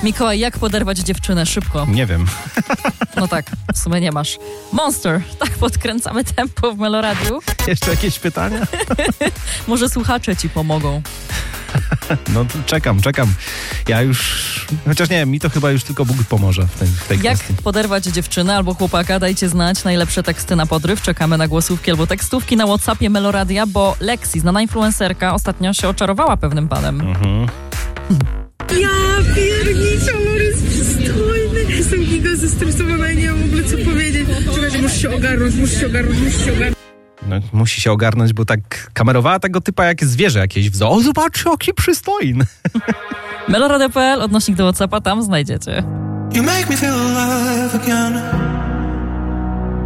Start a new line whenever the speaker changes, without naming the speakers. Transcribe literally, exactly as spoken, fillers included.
Mikołaj, jak poderwać dziewczynę? Szybko.
Nie wiem.
No tak, w sumie nie masz. Monster, tak podkręcamy tempo w Meloradiu.
Jeszcze jakieś pytania?
Może słuchacze ci pomogą.
No czekam, czekam. Ja już... Chociaż nie, mi to chyba już tylko Bóg pomoże w tej, w tej
Jak
kwestii.
poderwać dziewczynę albo chłopaka? Dajcie znać najlepsze teksty na podryw. Czekamy na głosówki albo tekstówki na WhatsAppie Meloradia, bo Lexi, znana influencerka, ostatnio się oczarowała pewnym panem.
Mhm.
Ja pierniczę, on jest przystojny. Jestem giga zestresowana i nie wiem w ogóle co powiedzieć. Czekajcie, muszę się ogarnąć, muszę się ogarnąć, muszę się ogarnąć.
No, musi się ogarnąć, bo tak kamerowała tego typa jak zwierzę jakieś w zoo. O, zobacz, jaki przystojny.
Meloradia kropka p l, odnośnik do WhatsAppa, tam znajdziecie.
You make me feel alive again.